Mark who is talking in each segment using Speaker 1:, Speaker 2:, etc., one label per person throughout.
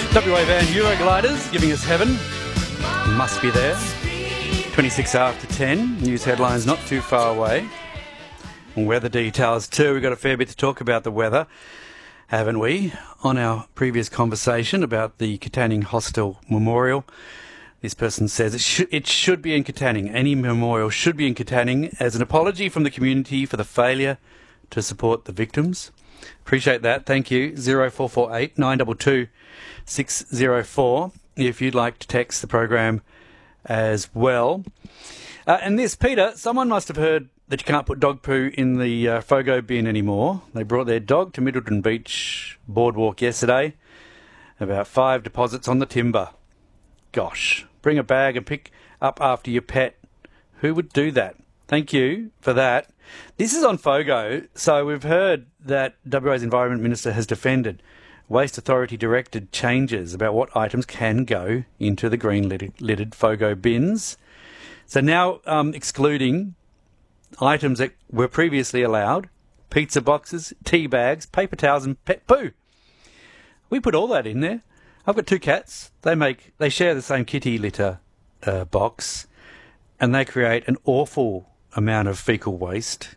Speaker 1: WA van Eurogliders giving us heaven. Must be there. 26 after 10. News headlines not too far away. And weather details too. We've got a fair bit to talk about the weather, haven't we? On our previous conversation about the Katanning Hostel Memorial, this person says it should be in Katanning. Any memorial should be in Katanning as an apology from the community for the failure to support the victims. Appreciate that. Thank you. 0448 922 604 if you'd like to text the program as well. And this, Peter, someone must have heard that you can't put dog poo in the FOGO bin anymore. They brought their dog to Middleton Beach Boardwalk yesterday. About 5 deposits on the timber. Gosh, bring a bag and pick up after your pet. Who would do that? Thank you for that. This is on FOGO, so we've heard that WA's Environment Minister has defended Waste Authority directed changes about what items can go into the green lidded FOGO bins. So now excluding items that were previously allowed: pizza boxes, tea bags, paper towels and pet poo. We put all that in there. I've got 2 cats. They share the same kitty litter box, and they create an awful amount of fecal waste.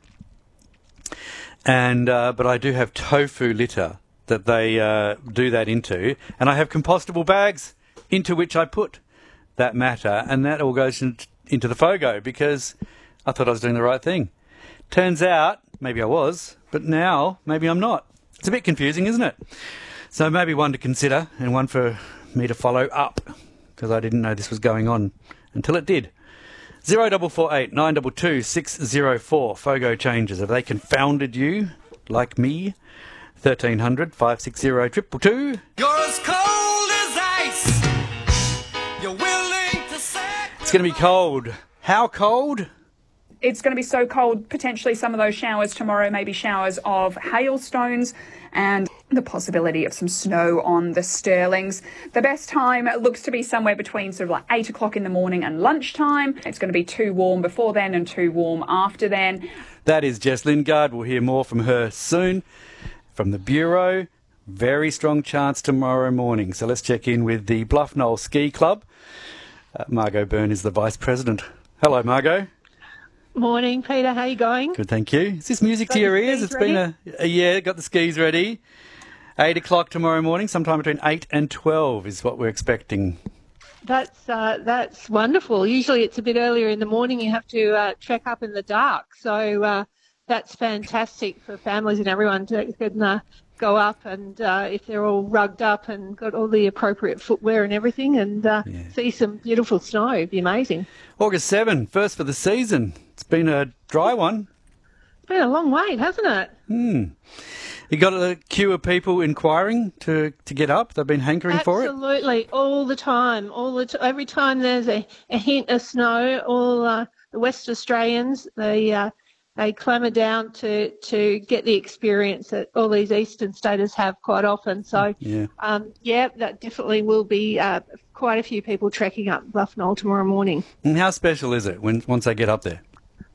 Speaker 1: And but I do have tofu litter that they do that into, and I have compostable bags into which I put that matter, and that all goes into the FOGO because I thought I was doing the right thing. Turns out, maybe I was, but now maybe I'm not. It's a bit confusing, isn't it? So maybe one to consider and one for me to follow up, because I didn't know this was going on until it did. 0448 922 604. FOGO changes. Have they confounded you like me? 1300 560 222.
Speaker 2: You're as cold as ice. You're willing to say.
Speaker 1: It's going to be cold. How cold?
Speaker 3: It's going to be so cold, potentially some of those showers tomorrow, maybe showers of hailstones and the possibility of some snow on the Stirlings. The best time looks to be somewhere between sort of like 8 o'clock in the morning and lunchtime. It's going to be too warm before then and too warm after then.
Speaker 1: That is Jess Lingard. We'll hear more from her soon. From the Bureau, very strong chance tomorrow morning. So let's check in with the Bluff Knoll Ski Club. Margot Byrne is the Vice President. Hello, Margot.
Speaker 4: Morning, Peter. How you going?
Speaker 1: Good, thank you. Is this music to your ears? It's been yeah, got the skis ready. 8 o'clock tomorrow morning, sometime between 8 and 12 is what we're expecting.
Speaker 4: That's wonderful. Usually it's a bit earlier in the morning. You have to trek up in the dark. So that's fantastic for families and everyone to go up and if they're all rugged up and got all the appropriate footwear and everything and see some beautiful snow. It'd be amazing.
Speaker 1: August 7, first for the season. It's been a dry one.
Speaker 4: It's been a long wait, hasn't it?
Speaker 1: You got a queue of people inquiring to get up? They've been hankering for it?
Speaker 4: Absolutely, all the time. Every time there's a hint of snow, all the West Australians, they clamour down to get the experience that all these eastern staters have quite often. So, that definitely will be quite a few people trekking up Bluff Knoll tomorrow morning.
Speaker 1: And how special is it once they get up there?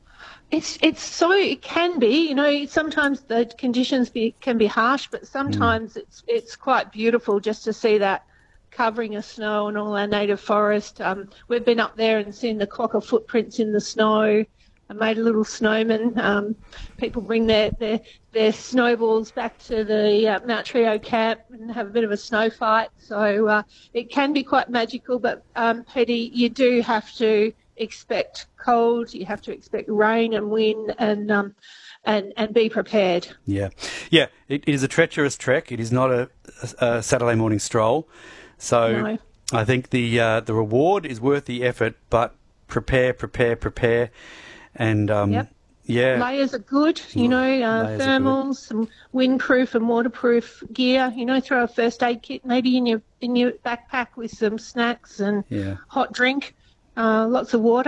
Speaker 4: It can be, sometimes the conditions can be harsh, but sometimes it's quite beautiful just to see that covering of snow and all our native forest. We've been up there and seen the clocker footprints in the snow. I made a little snowman. People bring their snowballs back to the Mount Trio camp and have a bit of a snow fight. So it can be quite magical, but Petty, you do have to expect cold. You have to expect rain and wind and be prepared. Yeah.
Speaker 1: It is a treacherous trek. It is not a Saturday morning stroll. So no. I think the reward is worth the effort, but prepare. And
Speaker 4: layers are good, thermals, some windproof and waterproof gear. Throw a first aid kit maybe in your backpack with some snacks and hot drink, lots of water.